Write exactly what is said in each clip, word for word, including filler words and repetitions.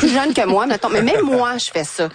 plus jeune que moi, mettons, mais même moi, je fais ça.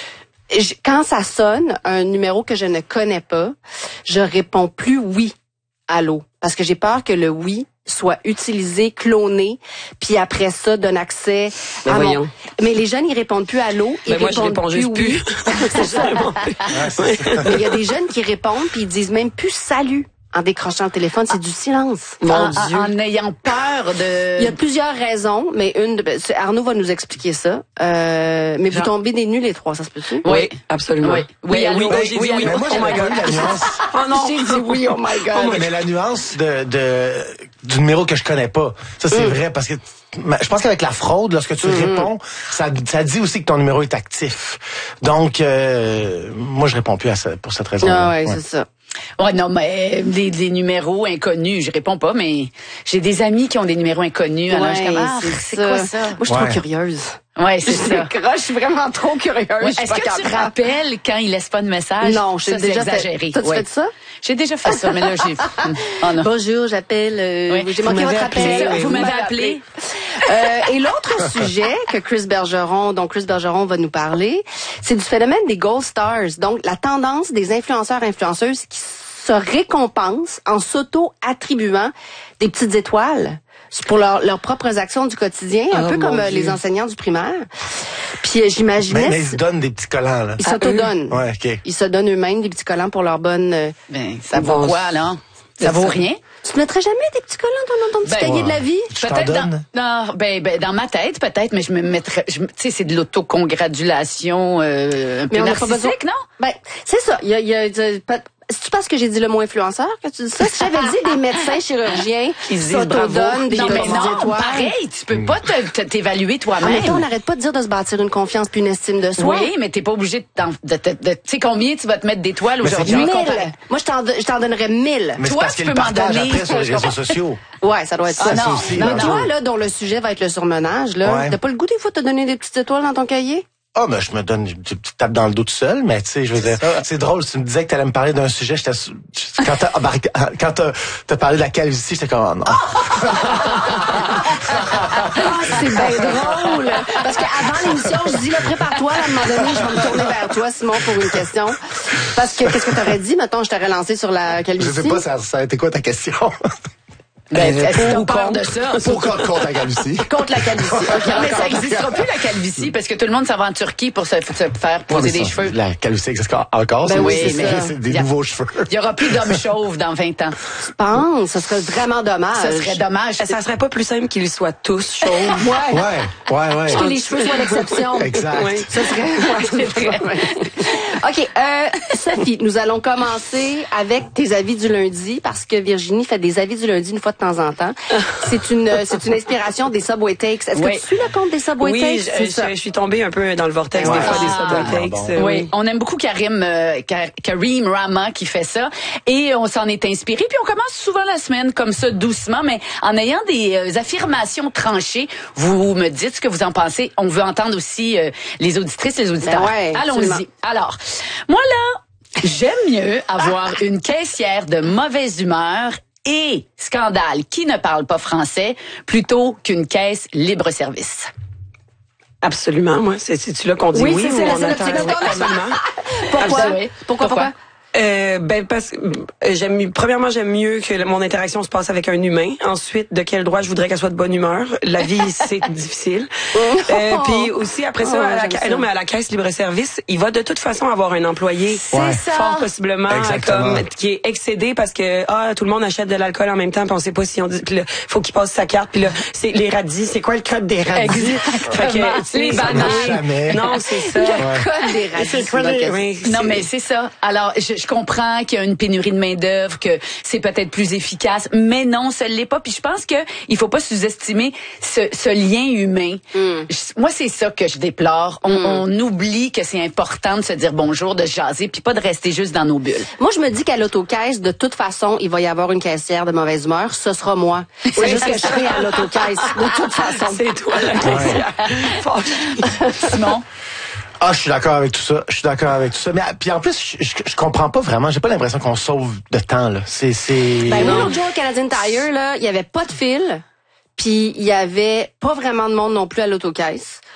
Je, quand ça sonne, un numéro que je ne connais pas, je réponds plus oui, allô, parce que j'ai peur que le oui soit utilisé, cloné, puis après ça donne accès ben à voyons. mon... Mais les jeunes, ils répondent plus allô, ils ben moi, répondent je réponds plus juste oui. plus. C'est ça. Ouais, mais il y a des jeunes qui répondent puis ils disent même plus salut. En décrochant le téléphone, c'est ah. du silence. Mon en, Dieu. En ayant peur de... Il y a plusieurs raisons, mais une... De... Arnaud va nous expliquer ça. Euh, mais Genre... vous tombez des nuls les trois, ça se peut-tu? Oui, absolument. Oui, oui, oui, oui, j'ai dit oui. Mais moi, oh my God, la nuance. Oh non, j'ai dit oui, oh my God. Oh, mais la nuance de, de, du numéro que je connais pas. Ça, c'est mm. vrai, parce que je pense qu'avec la fraude, lorsque tu mm-hmm. réponds, ça, ça dit aussi que ton numéro est actif. Donc, euh, moi, je réponds plus à ça, pour cette raison. Ah ouais, ouais. c'est ça. Ouais, non, mais des, des numéros inconnus, je réponds pas, mais j'ai des amis qui ont des numéros inconnus. Alors, ouais, je suis comme, ah, c'est quoi ça? Moi, je suis ouais. trop curieuse. Ouais, c'est ça. Je suis vraiment trop curieuse. Ouais, est-ce que tu te rappelles quand il laisse pas de message? Non, j'ai déjà exagéré. T'as-tu ouais. fait ça? J'ai déjà fait ça, mais là, j'ai... Oh, non. Bonjour, j'appelle... Euh, oui. J'ai manqué votre appel. Vous, vous m'avez appelé. euh, et l'autre sujet que Chris Bergeron, dont Chris Bergeron va nous parler, c'est du phénomène des Gold Stars. Donc, la tendance des influenceurs influenceuses qui se récompensent en s'auto-attribuant des petites étoiles pour leur, leurs propres actions du quotidien, un oh peu comme Dieu. Les enseignants du primaire. Puis euh, j'imaginais... Mais, mais ils se donnent des petits collants, là. Ils s'auto-donnent. Ouais, OK. Ils se donnent eux-mêmes des petits collants pour leur bonne... Euh, ben, ça vaut quoi, là? Ça, ça vaut rien? Tu te mettrais jamais des petits collants dans ton petit ben, cahier ouais. de la vie? Tu peut-être t'en dans, dans, ben, ben, dans ma tête, peut-être, mais je me mettrais... Tu sais, c'est de l'autocongratulation euh, un peu narcissique, non? Ben, c'est ça. Il y a... Il y a, il y a c'est-tu parce que j'ai dit le mot influenceur que tu dis ça? Si j'avais dit des médecins chirurgiens qui s'autodonnent des non, mais non, étoiles. Pareil, tu peux pas te, t'évaluer toi-même. En même temps, on n'arrête pas de dire de se bâtir une confiance puis une estime de soi. Oui, mais t'es pas obligé de, de, de, de tu sais combien tu vas te mettre d'étoiles aujourd'hui? Mille. Moi, je t'en, je t'en donnerais mille. Mais toi, tu peux m'en donner. Après sur les réseaux sociaux. Ouais, ça doit être ça. Ah, non, aussi, mais non, toi, là, dont le sujet va être le surmenage, là, ouais. t'as pas le goût des fois de te donner des petites étoiles dans ton cahier? Ah, oh, ben, je me donne une petite tape dans le dos tout seul, mais tu sais, je veux dire, c'est drôle, tu me disais que t'allais me parler d'un sujet, j'étais, quand t'as, quand t'as, t'as parlé de la calvitie, j'étais comme, oh non. C'est bien drôle. Parce qu'avant l'émission, je dis, là, prépare-toi, à un moment donné, je vais me tourner vers toi, Simon, pour une question. Parce que, qu'est-ce que t'aurais dit? Mettons, je t'aurais lancé sur la calvitie. Je sais pas, ça, ça a été quoi ta question? Ben, est-ce que t'as peur de ça? Pour contre, contre la calvitie. Contre la calvitie. Okay, mais ça n'existera plus, la calvitie, parce que tout le monde s'en va en Turquie pour se, se faire poser des cheveux. La calvitie existe encore, ben oui, c'est, mais c'est des a, nouveaux cheveux. Il y aura plus d'hommes chauves dans vingt ans. Tu penses? Ça serait vraiment dommage. Ça serait dommage. Ça serait pas plus simple qu'ils soient tous chauves. Ouais. Ouais, ouais, ouais. Que les cheveux soient l'exception. Exact. Oui. Ça serait, ouais, c'est vrai. OK, euh, Sophie, nous allons commencer avec tes avis du lundi, parce que Virginie fait des avis du lundi une fois de temps en temps. C'est une, c'est une inspiration des Subway Takes. Est-ce oui. que tu suis le compte des Subway oui, Takes? Oui, je, je suis tombée un peu dans le vortex ouais. des fois ah, des Subway Takes. Bon. Oui. oui, on aime beaucoup Karim, euh, Karim Rama qui fait ça, et on s'en est inspiré. Puis on commence souvent la semaine comme ça, doucement, mais en ayant des euh, affirmations tranchées. Vous me dites ce que vous en pensez. On veut entendre aussi euh, les auditrices, les auditeurs. Ben ouais, allons-y. Absolument. Alors, moi là, j'aime mieux avoir une caissière de mauvaise humeur et scandale qui ne parle pas français plutôt qu'une caisse libre-service. Absolument, moi, c'est, c'est-tu là qu'on dit oui, oui ou c'est on la, attend? C'est Absolument. Pourquoi? Absolument. Pourquoi? Pourquoi? Euh, ben parce que j'aime premièrement j'aime mieux que mon interaction se passe avec un humain. Ensuite, de quel droit je voudrais qu'elle soit de bonne humeur. La vie c'est difficile. Euh, puis aussi après ça, oh, à la, non mais à la caisse libre-service, il va de toute façon avoir un employé c'est ça. fort possiblement comme qui est excédé parce que ah tout le monde achète de l'alcool en même temps puis on sait pas si on dit puis là, faut qu'il passe sa carte puis là c'est les radis, c'est quoi le code des radis? Fait que les bananes. Non, c'est ça. Le code des radis. C'est quoi les... oui, non mais c'est ça. Alors je, je comprends qu'il y a une pénurie de main-d'œuvre, que c'est peut-être plus efficace, mais non, ça l'est pas. Puis je pense que il faut pas sous-estimer ce, ce lien humain. Mm. Je, moi, c'est ça que je déplore. On, mm. on oublie que c'est important de se dire bonjour, de se jaser, puis pas de rester juste dans nos bulles. Moi, je me dis qu'à l'autocaisse, de toute façon, il va y avoir une caissière de mauvaise humeur. Ce sera moi. C'est oui, juste que je serai à l'autocaisse. De toute façon. C'est toi la caissière. Ouais. Simon? Ah, je suis d'accord avec tout ça. Je suis d'accord avec tout ça. Mais puis en plus, je, je, je comprends pas vraiment. J'ai pas l'impression qu'on sauve de temps là. C'est c'est. Ben moi l'autre jour au Canadian Tire là, il y avait pas de fil, puis il y avait pas vraiment de monde non plus à l'autocaisse.